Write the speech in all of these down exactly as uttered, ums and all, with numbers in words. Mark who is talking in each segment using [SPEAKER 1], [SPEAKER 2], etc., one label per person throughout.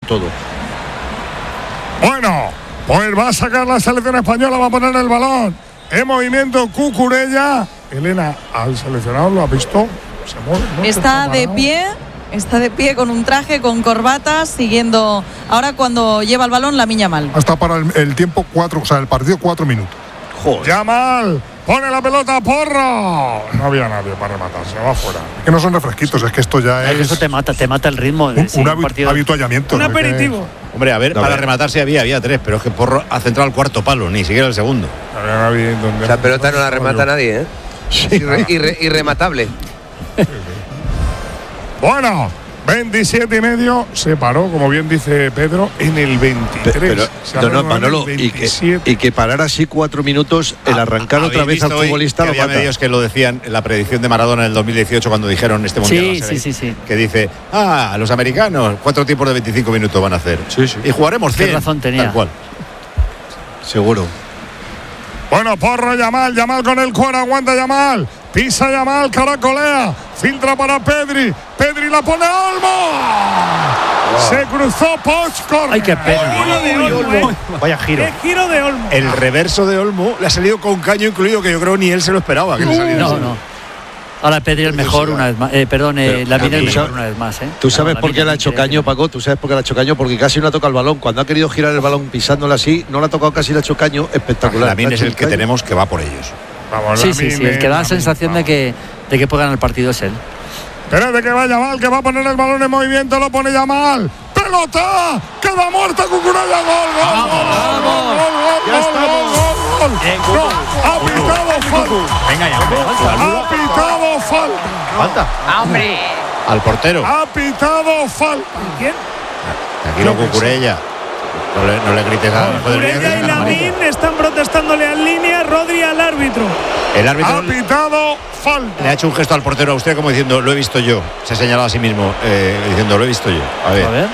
[SPEAKER 1] todo.
[SPEAKER 2] Bueno, pues va a sacar la selección española, va a poner el balón en movimiento Cucurella. Elena, al seleccionado lo ha visto, se mueve, ¿no?
[SPEAKER 3] Está, está de pie, está de pie con un traje, con corbata, siguiendo ahora cuando lleva el balón Lamine Yamal.
[SPEAKER 2] Hasta para el, el tiempo cuatro, o sea, el partido cuatro minutos.
[SPEAKER 1] Joder.
[SPEAKER 2] Yamal, pone la pelota, Porro. No había nadie para rematar, se va fuera. Es que no son refresquitos, es que esto ya es.
[SPEAKER 4] Eso te mata, te mata el ritmo.
[SPEAKER 2] Un,
[SPEAKER 4] sí,
[SPEAKER 2] un,
[SPEAKER 4] un partido.
[SPEAKER 2] habituallamiento.
[SPEAKER 5] Un aperitivo.
[SPEAKER 2] Que...
[SPEAKER 6] Hombre, a ver,
[SPEAKER 1] no,
[SPEAKER 6] para
[SPEAKER 1] ver.
[SPEAKER 6] rematar sí había, había tres, pero es que Porro ha centrado el cuarto palo, ni siquiera el segundo.
[SPEAKER 2] Había nadie donde...
[SPEAKER 7] La pelota no la remata nadie, ¿eh?
[SPEAKER 1] Sí.
[SPEAKER 7] Irre, irre, irrematable.
[SPEAKER 2] Bueno, veintisiete y medio se paró, como bien dice Pedro, en el veintitrés.
[SPEAKER 1] Pero,
[SPEAKER 2] se
[SPEAKER 1] no, no, Manolo,
[SPEAKER 2] en el
[SPEAKER 1] y que, y que parar así cuatro minutos, el arrancar
[SPEAKER 6] Ah,
[SPEAKER 1] otra vez al futbolista
[SPEAKER 6] que
[SPEAKER 1] lo
[SPEAKER 6] había
[SPEAKER 1] mata.
[SPEAKER 6] medios que lo decían en la predicción de Maradona en el dos mil dieciocho cuando dijeron este mundial.
[SPEAKER 4] Sí,
[SPEAKER 6] va a ser
[SPEAKER 4] sí,
[SPEAKER 6] ahí,
[SPEAKER 4] sí, sí.
[SPEAKER 6] Que dice, ah, los americanos, cuatro tiempos de veinticinco minutos van a hacer.
[SPEAKER 1] Sí, sí.
[SPEAKER 6] Y jugaremos cien.
[SPEAKER 4] Qué razón tenía.
[SPEAKER 6] Tal cual.
[SPEAKER 1] Seguro.
[SPEAKER 2] Bueno, Porro, Yamal, Yamal con el cuero, aguanta Yamal. Pisa Yamal, caracolea, filtra para Pedri. Pedri la pone a Olmo. Wow. Se cruzó Poch.
[SPEAKER 4] Ay, qué pena.
[SPEAKER 5] Giro de Olmo, ¿eh?
[SPEAKER 4] Vaya giro.
[SPEAKER 5] Qué giro de Olmo.
[SPEAKER 6] El reverso de Olmo le ha salido con caño incluido, que yo creo ni él se lo esperaba. Que le saliera
[SPEAKER 4] No,
[SPEAKER 6] así.
[SPEAKER 4] no. Ahora Pedri el mejor una vez más. Eh, perdón, eh, Lamine el mejor una vez más. ¿eh?
[SPEAKER 1] ¿Tú sabes
[SPEAKER 4] no,
[SPEAKER 1] por qué le ha hecho caño, Paco? ¿Tú sabes por qué le ha hecho caño? Porque casi no ha tocado el balón. Cuando ha querido girar el balón pisándola así, no le ha tocado, casi le ha hecho caño. Espectacular.
[SPEAKER 6] Lamine es el que tenemos que va por ellos.
[SPEAKER 2] Vamos,
[SPEAKER 4] Sí, sí, sí. El que da la sensación de que, de que puede ganar el partido es él.
[SPEAKER 2] Espérate que va Yamal, que va a poner el balón en movimiento, lo pone Yamal. ¡Pelota! ¡Queda muerta Cucurella! ¡Gol, gol, gol, gol, gol, gol, gol, gol, gol! ¡Ha pitado falta!
[SPEAKER 4] Venga, ya.
[SPEAKER 2] ¡Ha pitado falta!
[SPEAKER 6] ¿Falta?
[SPEAKER 3] ¡Hombre!
[SPEAKER 6] Al portero.
[SPEAKER 2] ¡Ha pitado falta!
[SPEAKER 5] ¿Quién?
[SPEAKER 6] Tranquilo, Cucurella. No le, no le grites a
[SPEAKER 5] Cucurella y Lamine están protestándole en línea, Rodri al árbitro.
[SPEAKER 6] El árbitro
[SPEAKER 2] ¡Ha pitado falta!
[SPEAKER 6] le ha hecho un gesto al portero a usted como diciendo, lo he visto yo. Se ha señalado a sí mismo, eh, diciendo, lo he visto yo. A ver.
[SPEAKER 4] A ver.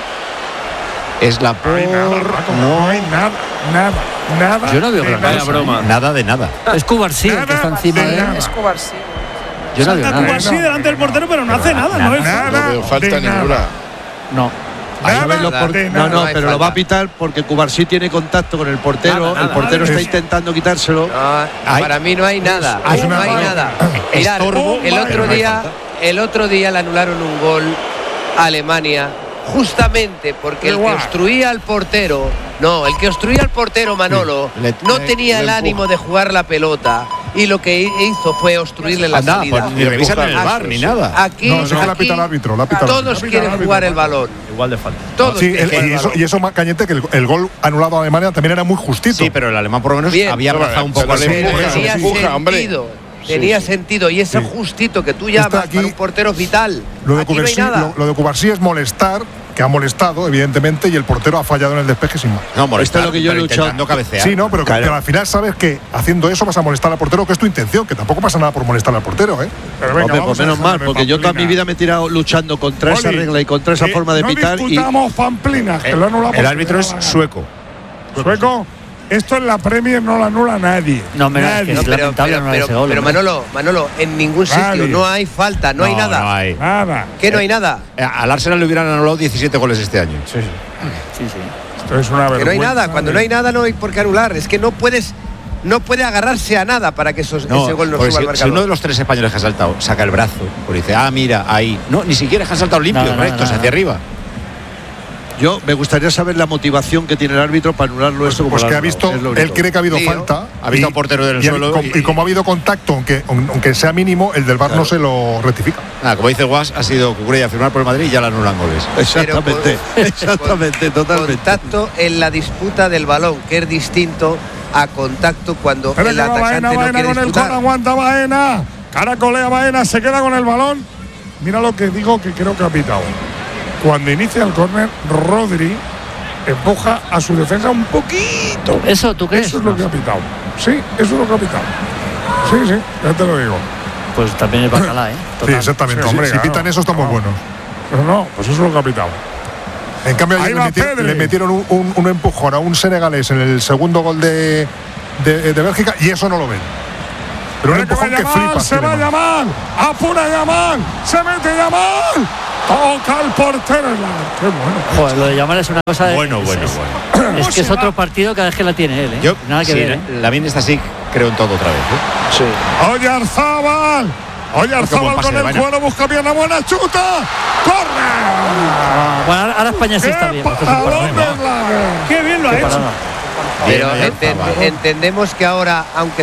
[SPEAKER 6] Es la por...
[SPEAKER 2] No hay nada, no hay nada, nada, nada.
[SPEAKER 4] Yo no veo
[SPEAKER 2] de
[SPEAKER 4] gran
[SPEAKER 2] nada.
[SPEAKER 4] cosa.
[SPEAKER 1] broma.
[SPEAKER 6] Nada de nada.
[SPEAKER 4] Es Cubarsí el que está encima
[SPEAKER 2] de
[SPEAKER 4] de él.
[SPEAKER 2] nada.
[SPEAKER 3] Escobar, sí.
[SPEAKER 4] Yo no veo
[SPEAKER 5] Salta
[SPEAKER 4] nada.
[SPEAKER 5] Cubarsí delante del portero, pero no hace nada. No es
[SPEAKER 2] Nada
[SPEAKER 8] No veo falta
[SPEAKER 2] de
[SPEAKER 8] ninguna.
[SPEAKER 2] nada.
[SPEAKER 4] No.
[SPEAKER 1] Ahí
[SPEAKER 2] Nada
[SPEAKER 1] ves lo por-
[SPEAKER 2] de
[SPEAKER 1] No,
[SPEAKER 2] nada.
[SPEAKER 1] no,
[SPEAKER 7] No hay
[SPEAKER 1] pero lo va a
[SPEAKER 7] falta.
[SPEAKER 1] pitar porque Cubarsí tiene contacto con el portero.
[SPEAKER 4] Nada, nada.
[SPEAKER 1] El portero está
[SPEAKER 2] Es-
[SPEAKER 1] intentando quitárselo.
[SPEAKER 7] No,
[SPEAKER 6] Hay-
[SPEAKER 7] para mí no hay nada.
[SPEAKER 2] es
[SPEAKER 7] No
[SPEAKER 2] una-
[SPEAKER 7] hay nada. Mirad,
[SPEAKER 6] Estorbo,
[SPEAKER 7] el
[SPEAKER 2] vale,
[SPEAKER 7] otro
[SPEAKER 2] no hay
[SPEAKER 7] día,
[SPEAKER 2] falta.
[SPEAKER 7] el otro día le anularon un gol a Alemania justamente porque el que
[SPEAKER 2] Igual.
[SPEAKER 7] obstruía al portero, no, el que obstruía al portero Manolo
[SPEAKER 6] Sí, le-
[SPEAKER 7] no
[SPEAKER 6] le-
[SPEAKER 7] tenía
[SPEAKER 6] le
[SPEAKER 7] el
[SPEAKER 6] empuja.
[SPEAKER 7] ánimo de jugar la pelota y lo que hizo fue obstruirle la
[SPEAKER 6] Anda,
[SPEAKER 7] salida.
[SPEAKER 6] pues ni revisan en el bar ni nada.
[SPEAKER 7] Aquí,
[SPEAKER 2] No, eso es que la
[SPEAKER 7] aquí
[SPEAKER 2] pita el árbitro, la pita el
[SPEAKER 7] todos
[SPEAKER 2] árbitro.
[SPEAKER 7] quieren
[SPEAKER 2] La pita
[SPEAKER 7] jugar
[SPEAKER 2] el
[SPEAKER 7] el balón.
[SPEAKER 4] Igual de falta.
[SPEAKER 7] Todos
[SPEAKER 2] Sí,
[SPEAKER 7] quieren
[SPEAKER 2] el-
[SPEAKER 7] jugar
[SPEAKER 2] y,
[SPEAKER 7] el
[SPEAKER 2] eso,
[SPEAKER 7] balón.
[SPEAKER 2] y eso más cañete que el, el gol anulado a Alemania también era muy justito.
[SPEAKER 6] Sí, pero el alemán por lo menos
[SPEAKER 7] Bien.
[SPEAKER 6] había abrazado un poco
[SPEAKER 8] Pero
[SPEAKER 6] al
[SPEAKER 8] le
[SPEAKER 7] Pero
[SPEAKER 8] empuja,
[SPEAKER 6] portero.
[SPEAKER 7] tenía
[SPEAKER 8] empuja, hombre.
[SPEAKER 7] sentido. Tenía
[SPEAKER 8] sí.
[SPEAKER 7] sentido. Y ese
[SPEAKER 2] Sí.
[SPEAKER 7] justito que tú
[SPEAKER 2] Está
[SPEAKER 7] llamas
[SPEAKER 2] aquí-
[SPEAKER 7] para un portero vital.
[SPEAKER 2] Lo de,
[SPEAKER 7] Aquí no hay
[SPEAKER 2] Cubarsí,
[SPEAKER 7] nada.
[SPEAKER 2] lo, lo de Cubarsí es molestar, que ha molestado, evidentemente, y el portero ha fallado en el despeje sin más.
[SPEAKER 6] No, molestar,
[SPEAKER 1] Esto es lo que yo he
[SPEAKER 6] pero
[SPEAKER 1] luchado.
[SPEAKER 6] intentando cabecear.
[SPEAKER 2] Sí, no, pero, que-
[SPEAKER 1] Claro.
[SPEAKER 2] pero al final sabes que haciendo eso vas a molestar al portero, que es tu intención, que tampoco pasa nada por molestar al portero, ¿eh? Pero venga,
[SPEAKER 1] Hombre,
[SPEAKER 2] vamos
[SPEAKER 1] pues
[SPEAKER 2] a
[SPEAKER 1] menos
[SPEAKER 2] dejar
[SPEAKER 1] mal,
[SPEAKER 2] de
[SPEAKER 1] porque yo toda mi
[SPEAKER 2] pamplina.
[SPEAKER 1] vida me he tirado luchando contra esa
[SPEAKER 2] Oli,
[SPEAKER 1] regla y contra esa
[SPEAKER 2] que
[SPEAKER 1] forma de
[SPEAKER 2] no
[SPEAKER 1] pitar. Y
[SPEAKER 2] discutamos pamplinas, que lo anulamos.
[SPEAKER 6] El árbitro es sueco.
[SPEAKER 2] Sueco. Esto en la Premier no lo anula nadie.
[SPEAKER 4] No, mira, es que
[SPEAKER 2] Nadie.
[SPEAKER 4] no,
[SPEAKER 7] Pero,
[SPEAKER 4] lamentable
[SPEAKER 7] pero,
[SPEAKER 4] anular
[SPEAKER 7] pero,
[SPEAKER 4] ese gol,
[SPEAKER 7] pero
[SPEAKER 4] hombre.
[SPEAKER 7] Manolo, Manolo, en ningún sitio
[SPEAKER 2] Nadie.
[SPEAKER 7] no hay falta, no, hay nada.
[SPEAKER 6] No hay.
[SPEAKER 2] Nada.
[SPEAKER 7] ¿Qué no hay nada?
[SPEAKER 6] Eh, Al Arsenal le hubieran anulado diecisiete goles este año.
[SPEAKER 4] Sí, sí.
[SPEAKER 2] Esto es una
[SPEAKER 7] Que no hay
[SPEAKER 2] vergüenza
[SPEAKER 7] nada. Cuando
[SPEAKER 2] de-
[SPEAKER 7] no hay nada no hay por qué anular. Es que no puedes, no puede agarrarse a nada para que esos-
[SPEAKER 6] No,
[SPEAKER 7] ese gol no
[SPEAKER 6] porque
[SPEAKER 7] suba al
[SPEAKER 6] si, si
[SPEAKER 7] marcador.
[SPEAKER 6] uno de los tres españoles que ha saltado saca el brazo, pues dice, ah, mira, ahí. No, ni siquiera es que han saltado limpios,
[SPEAKER 4] Nada, nada,
[SPEAKER 6] rectos,
[SPEAKER 4] nada.
[SPEAKER 6] hacia arriba.
[SPEAKER 1] yo me gustaría saber la motivación que tiene el árbitro para anularlo esto. como
[SPEAKER 2] Pues
[SPEAKER 1] lo
[SPEAKER 2] que ha
[SPEAKER 1] anulado,
[SPEAKER 2] visto,
[SPEAKER 1] es lo
[SPEAKER 2] él
[SPEAKER 1] único.
[SPEAKER 2] cree que ha habido
[SPEAKER 7] Lío.
[SPEAKER 2] falta.
[SPEAKER 6] Ha visto
[SPEAKER 2] y-
[SPEAKER 6] a un portero del
[SPEAKER 2] y,
[SPEAKER 6] suelo
[SPEAKER 2] com-
[SPEAKER 6] y-
[SPEAKER 2] y como ha habido contacto, aunque, aunque sea mínimo, el del V A R no se lo rectifica.
[SPEAKER 6] Nada, como dice Guas, ha sido Cucurella a firmar por el Madrid y ya le anulan goles.
[SPEAKER 1] Exactamente,
[SPEAKER 7] Pero
[SPEAKER 1] exactamente,
[SPEAKER 7] con-
[SPEAKER 1] totalmente.
[SPEAKER 7] Contacto en la disputa del balón, que es distinto a contacto cuando
[SPEAKER 2] Pero
[SPEAKER 7] el
[SPEAKER 2] que va
[SPEAKER 7] atacante
[SPEAKER 2] Baena,
[SPEAKER 7] no
[SPEAKER 2] Baena
[SPEAKER 7] quiere
[SPEAKER 2] con el
[SPEAKER 7] disputar.
[SPEAKER 2] coro, aguanta Baena. Caracolea Baena, se queda con el balón. Mira lo que digo que creo que ha pitado. Cuando inicia el córner, Rodri empuja a su defensa un poquito.
[SPEAKER 4] ¿Eso tú crees?
[SPEAKER 2] Eso es lo que ha pitado. Sí, eso es lo que ha pitado. Sí, sí, ya te lo digo.
[SPEAKER 4] Pues también es bacalá, ¿eh?
[SPEAKER 2] Sí,
[SPEAKER 4] Total.
[SPEAKER 2] exactamente. Sí, Si- hombre, si claro. pitan eso, estamos No. buenos. Pero no, pues eso es lo que ha pitado. En cambio, Ahí ayer le, va metieron, Pedri. le metieron un, un- un empujón a un senegalés en el segundo gol de, de, de Bélgica y eso no lo ven. Pero un Mira que empujón va que Yamal,
[SPEAKER 4] pues
[SPEAKER 2] se flipas.
[SPEAKER 4] este
[SPEAKER 2] tiene,
[SPEAKER 4] Ah,
[SPEAKER 2] man.
[SPEAKER 4] pues
[SPEAKER 2] Yamal, apura Yamal, se mete Yamal. Toca el portero. Qué bueno.
[SPEAKER 4] Joder, lo de Yamal es una cosa de.
[SPEAKER 6] Bueno,
[SPEAKER 4] es,
[SPEAKER 6] bueno,
[SPEAKER 4] es,
[SPEAKER 6] bueno.
[SPEAKER 4] Es que es otro partido cada vez que la tiene él, ¿eh?
[SPEAKER 6] Yo,
[SPEAKER 4] Nada que
[SPEAKER 6] sí,
[SPEAKER 4] ver. ¿eh?
[SPEAKER 6] Lamine está así, creo en todo otra vez. ¿eh?
[SPEAKER 1] Sí.
[SPEAKER 2] Oyarzábal. Oyarzábal con el cuero, busca bien la buena chuta. ¡Corre!
[SPEAKER 4] Ah, bueno, ahora, ahora España sí está bien. Esto es un partido.
[SPEAKER 5] Qué bien lo ha hecho.
[SPEAKER 7] Pero
[SPEAKER 6] Bien,
[SPEAKER 7] enten- entendemos que ahora, aunque